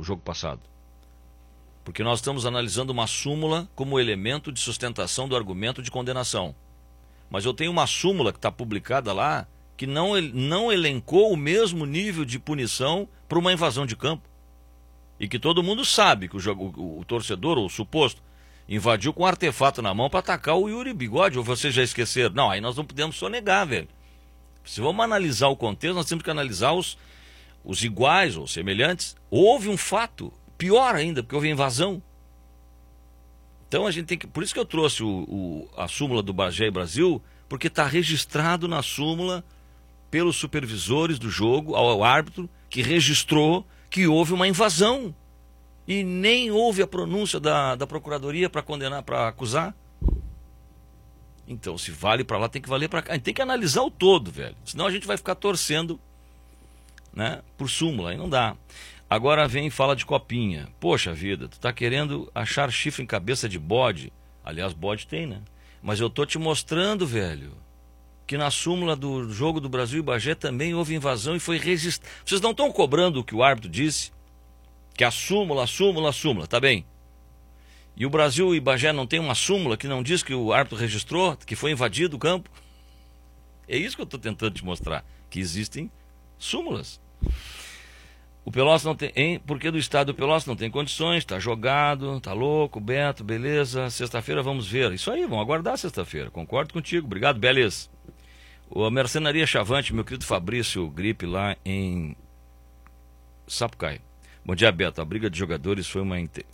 jogo passado. Porque nós estamos analisando uma súmula como elemento de sustentação do argumento de condenação. Mas eu tenho uma súmula que está publicada lá que não elencou o mesmo nível de punição para uma invasão de campo. E que todo mundo sabe que o torcedor, ou o suposto, invadiu com um artefato na mão para atacar o Yuri Bigode, ou vocês já esqueceram? Não, aí nós não podemos sonegar, velho. Se vamos analisar o contexto, nós temos que analisar os iguais ou semelhantes. Houve um fato, pior ainda, porque houve invasão. Então a gente tem que... Por isso que eu trouxe a súmula do Bagé e Brasil, porque está registrado na súmula pelos supervisores do jogo, ao árbitro, que registrou que houve uma invasão. E nem houve a pronúncia da Procuradoria para condenar, para acusar. Então, se vale para lá, tem que valer para cá. A gente tem que analisar o todo, velho. Senão a gente vai ficar torcendo, né, por súmula, aí não dá. Agora vem e fala de copinha. Poxa vida, tu tá querendo achar chifre em cabeça de bode. Aliás, bode tem, né? Mas eu tô te mostrando, velho, que na súmula do jogo do Brasil e Bagé também houve invasão e foi registrado. Vocês não estão cobrando o que o árbitro disse? Que a súmula, tá bem. E o Brasil e Bagé não tem uma súmula que não diz que o árbitro registrou, que foi invadido o campo? É isso que eu estou tentando te mostrar, que existem súmulas. O Pelotas não tem, porque do estado do Pelotas não tem condições, está jogado, tá louco, Beto, beleza, sexta-feira vamos ver. Isso aí, vamos aguardar sexta-feira, concordo contigo, obrigado, beleza. A Mercenaria Chavante, meu querido Fabrício Gripe, lá em Sapucaí. Bom dia, Beto. A briga de jogadores foi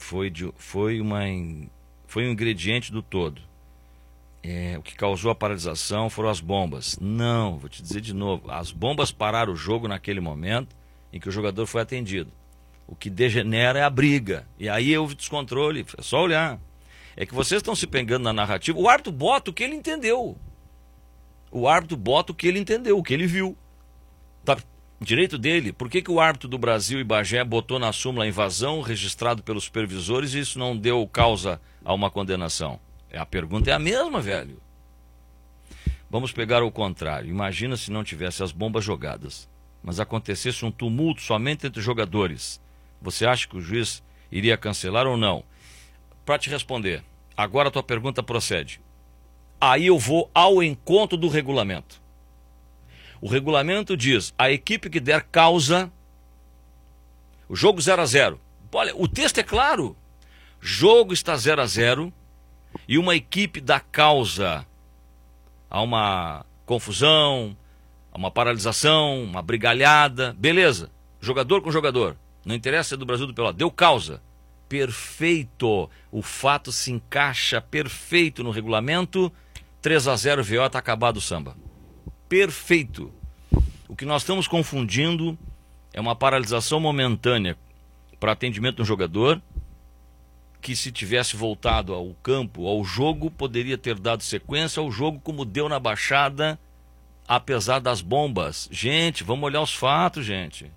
um ingrediente do todo. O que causou a paralisação foram as bombas. Não, vou te dizer de novo. As bombas pararam o jogo naquele momento em que o jogador foi atendido. O que degenera é a briga. E aí houve descontrole. É só olhar. É que vocês estão se pegando na narrativa. O árbitro bota o que ele entendeu. O árbitro bota o que ele entendeu, o que ele viu. Tá. Direito dele. Por que o árbitro do Brasil e Bagé botou na súmula a invasão registrado pelos supervisores e isso não deu causa a uma condenação? A pergunta é a mesma, velho. Vamos pegar o contrário. Imagina se não tivesse as bombas jogadas, mas acontecesse um tumulto somente entre jogadores. Você acha que o juiz iria cancelar ou não? Para te responder, agora a tua pergunta procede. Aí eu vou ao encontro do regulamento. O regulamento diz, a equipe que der causa, o jogo 0-0. Olha, o texto é claro. Jogo está 0-0 e uma equipe dá causa a uma confusão, a uma paralisação, uma brigalhada. Beleza, jogador com jogador. Não interessa se é do Brasil ou do Pelotas. Deu causa. Perfeito. O fato se encaixa perfeito no regulamento. 3-0 VO, está acabado o samba. Perfeito. O que nós estamos confundindo é uma paralisação momentânea para atendimento de um jogador que, se tivesse voltado ao campo, ao jogo, poderia ter dado sequência ao jogo como deu na Baixada, apesar das bombas. Gente, vamos olhar os fatos, gente.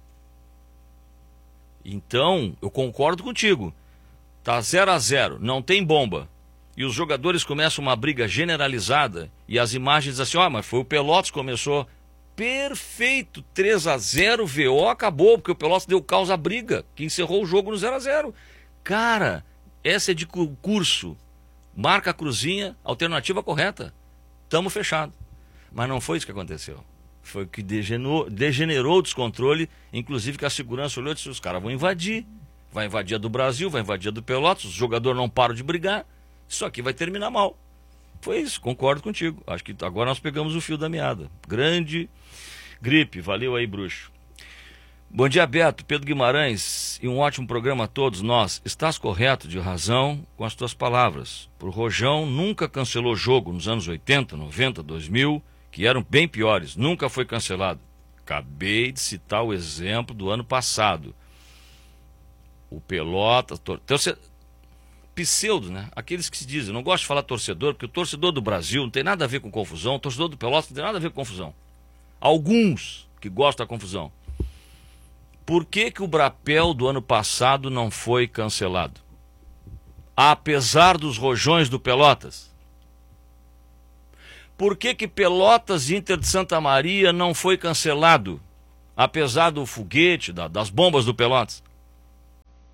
Então, eu concordo contigo. Tá 0-0, não tem bomba. E os jogadores começam uma briga generalizada e as imagens dizem assim, mas foi o Pelotas que começou. Perfeito, 3-0, VO, acabou, porque o Pelotas deu causa à briga, que encerrou o jogo no 0-0. Cara, essa é de concurso. Marca a cruzinha, alternativa correta. Tamo fechado. Mas não foi isso que aconteceu. Foi que degenerou o descontrole, inclusive que a segurança olhou e disse, os caras vão invadir. Vai invadir a do Brasil, vai invadir a do Pelotas, os jogadores não param de brigar. Isso aqui vai terminar mal. Foi isso, concordo contigo. Acho que agora nós pegamos o fio da meada. Grande Gripe, valeu aí, bruxo. Bom dia, Beto, Pedro Guimarães, e um ótimo programa a todos nós. Estás correto, de razão, com as tuas palavras. Por Rojão nunca cancelou jogo nos anos 80, 90, 2000, que eram bem piores. Nunca foi cancelado. Acabei de citar o exemplo do ano passado. O Pelotas... Pseudo, né? Aqueles que se dizem, eu não gosto de falar torcedor, porque o torcedor do Brasil não tem nada a ver com confusão, o torcedor do Pelotas não tem nada a ver com confusão. Alguns que gostam da confusão. Por que o Brapel do ano passado não foi cancelado? Apesar dos rojões do Pelotas. Por que Pelotas e Inter de Santa Maria não foi cancelado? Apesar do foguete, das bombas do Pelotas.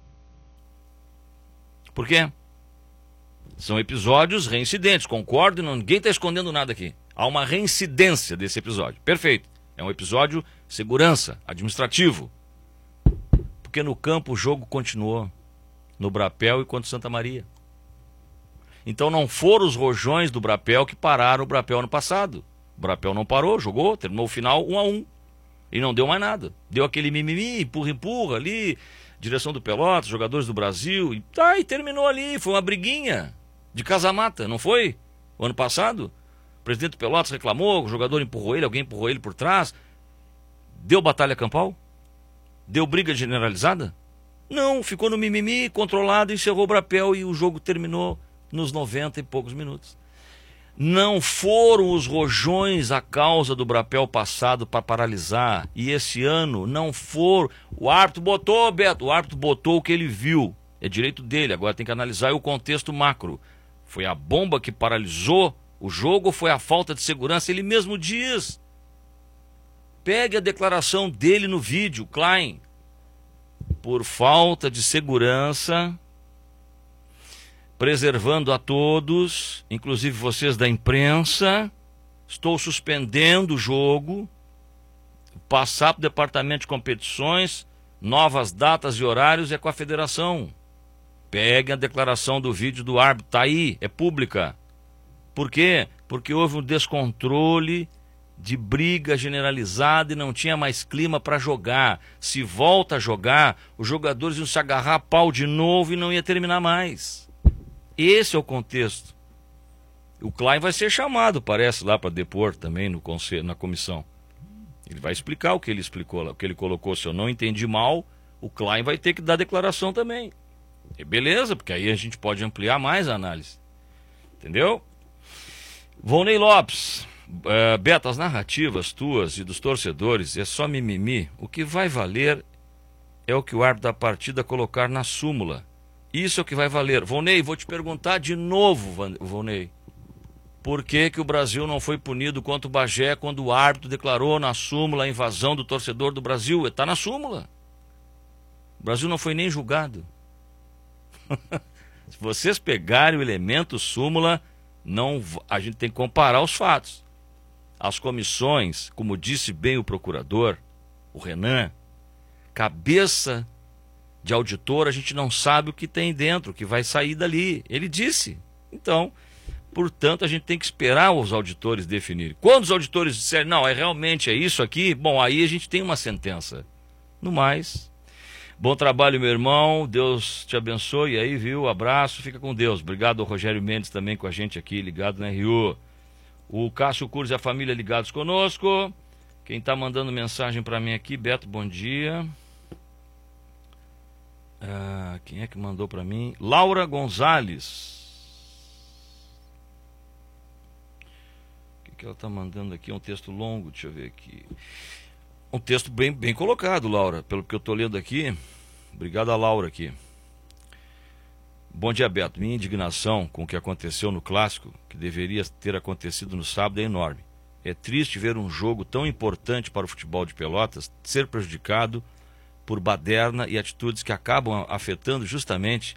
Por quê? São episódios reincidentes, concordo, ninguém está escondendo nada aqui. Há uma reincidência desse episódio. Perfeito. É um episódio segurança, administrativo. Porque no campo o jogo continuou. No Brapel e contra o Santa Maria. Então não foram os rojões do Brapel que pararam o Brapel ano passado. O Brapel não parou, jogou, terminou o final 1-1. E não deu mais nada. Deu aquele mimimi, empurra ali, direção do Pelotas, jogadores do Brasil, e terminou ali. Foi uma briguinha de casa-mata, não foi? O ano passado? O presidente do Pelotas reclamou, o jogador empurrou ele, alguém empurrou ele por trás. Deu batalha campal? Deu briga generalizada? Não, ficou no mimimi, controlado, encerrou o Brapel e o jogo terminou nos 90 e poucos minutos. Não foram os rojões a causa do Brapel passado para paralisar. E esse ano não foram. O árbitro botou, Beto, o árbitro botou o que ele viu. É direito dele, agora tem que analisar o contexto macro. Foi a bomba que paralisou o jogo ou foi a falta de segurança? Ele mesmo diz. Pegue a declaração dele no vídeo, Klein. Por falta de segurança, preservando a todos, inclusive vocês da imprensa, estou suspendendo o jogo, passar para o departamento de competições, novas datas e horários é com a federação. Peguem a declaração do vídeo do árbitro, está aí, é pública. Por quê? Porque houve um descontrole de briga generalizada e não tinha mais clima para jogar. Se volta a jogar, os jogadores iam se agarrar a pau de novo e não ia terminar mais. Esse é o contexto. O Klein vai ser chamado, parece, lá para depor também no conselho, na comissão. Ele vai explicar o que ele explicou lá, o que ele colocou. Se eu não entendi mal, o Klein vai ter que dar declaração também. E beleza, porque aí a gente pode ampliar mais a análise. Entendeu? Volney Lopes. Beto, as narrativas tuas e dos torcedores é só mimimi. O que vai valer é o que o árbitro da partida colocar na súmula. Isso é o que vai valer. Volney, vou te perguntar de novo, Volney. Por que que o Brasil não foi punido contra o Bagé quando o árbitro declarou na súmula a invasão do torcedor do Brasil? Está na súmula. O Brasil não foi nem julgado. Se vocês pegarem o elemento súmula, a gente tem que comparar os fatos. As comissões, como disse bem o procurador, o Renan, cabeça de auditor, a gente não sabe o que tem dentro, o que vai sair dali. Ele disse. Então, portanto, a gente tem que esperar os auditores definirem. Quando os auditores disserem, não, realmente é isso aqui, bom, aí a gente tem uma sentença. No mais, bom trabalho, meu irmão, Deus te abençoe, aí, viu, abraço, fica com Deus. Obrigado ao Rogério Mendes também com a gente aqui, ligado na RU. O Cássio Curso e a família ligados conosco. Quem está mandando mensagem para mim aqui, Beto, bom dia. Quem é que mandou para mim? Laura Gonzalez. O que ela está mandando aqui? É um texto longo, deixa eu ver aqui. Um texto bem colocado, Laura, pelo que eu estou lendo aqui. Obrigado a Laura aqui. Bom dia, Beto. Minha indignação com o que aconteceu no Clássico, que deveria ter acontecido no sábado, é enorme. É triste ver um jogo tão importante para o futebol de Pelotas ser prejudicado por baderna e atitudes que acabam afetando justamente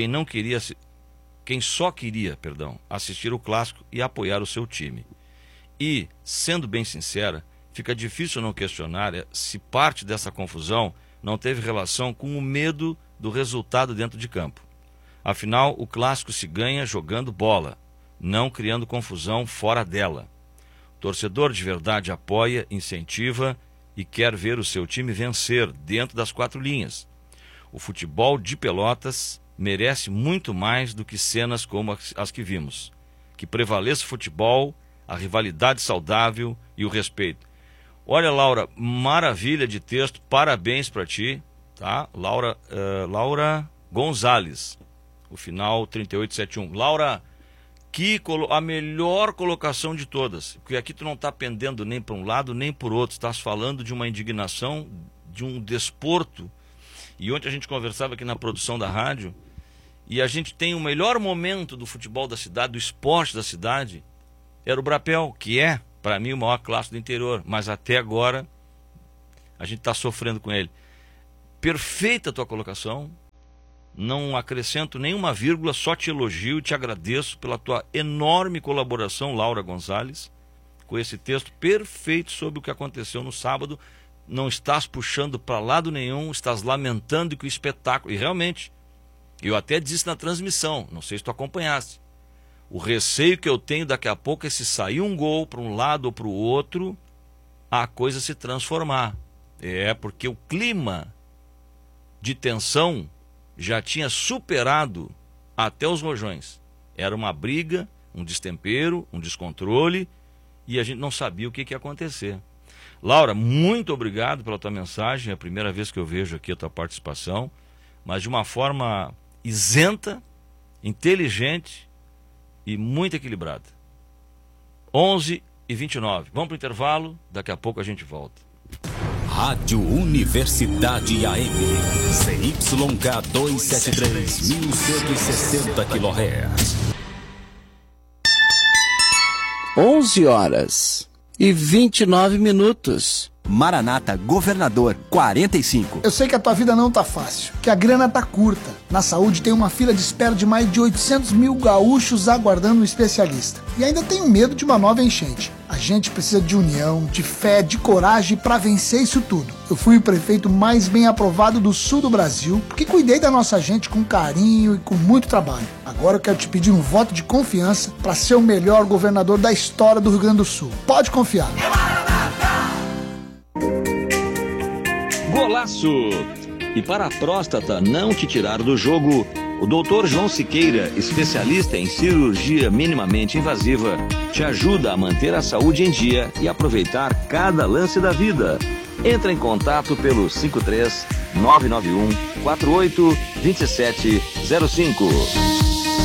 quem só queria, assistir o Clássico e apoiar o seu time. E, sendo bem sincera, fica difícil não questionar se parte dessa confusão não teve relação com o medo do resultado dentro de campo. Afinal, o Clássico se ganha jogando bola, não criando confusão fora dela. O torcedor de verdade apoia, incentiva e quer ver o seu time vencer dentro das 4 linhas. O futebol de Pelotas merece muito mais do que cenas como as que vimos. Que prevaleça o futebol, a rivalidade saudável e o respeito. Olha, Laura, maravilha de texto, parabéns para ti, tá? Laura Gonzalez, o final 3871. Laura, a melhor colocação de todas, porque aqui tu não está pendendo nem para um lado nem por outro, estás falando de uma indignação, de um desporto. E ontem a gente conversava aqui na produção da rádio, e a gente tem o melhor momento do futebol da cidade, do esporte da cidade, era o Brapel, que é, para mim, o maior clássico do interior, mas até agora a gente está sofrendo com ele. Perfeita a tua colocação, Não acrescento nenhuma vírgula, só te elogio e te agradeço pela tua enorme colaboração, Laura Gonzalez, com esse texto perfeito sobre o que aconteceu no sábado. Não estás puxando para lado nenhum, estás lamentando que o espetáculo... E realmente, eu até disse na transmissão, não sei se tu acompanhaste, o receio que eu tenho daqui a pouco é se sair um gol para um lado ou para o outro, a coisa se transformar. Porque o clima de tensão já tinha superado até os rojões. Era uma briga, um destempero, um descontrole, e a gente não sabia o que ia acontecer. Laura, muito obrigado pela tua mensagem, é a primeira vez que eu vejo aqui a tua participação, mas de uma forma isenta, inteligente e muito equilibrada. 11h29. Vamos para o intervalo, daqui a pouco a gente volta. Rádio Universidade AM, CYK 273, 1160 kHz. 11h29. Maranata Governador 45. Eu sei que a tua vida não tá fácil, que a grana tá curta. Na saúde tem uma fila de espera de mais de 800 mil gaúchos aguardando um especialista. E ainda tenho medo de uma nova enchente. A gente precisa de união, de fé, de coragem para vencer isso tudo. Eu fui o prefeito mais bem aprovado do sul do Brasil, porque cuidei da nossa gente com carinho e com muito trabalho. Agora eu quero te pedir um voto de confiança para ser o melhor governador da história do Rio Grande do Sul. Pode confiar. Golaço! E para a próstata não te tirar do jogo, o Dr. João Siqueira, especialista em cirurgia minimamente invasiva, te ajuda a manter a saúde em dia e aproveitar cada lance da vida. Entra em contato pelo 53 991 48 2705.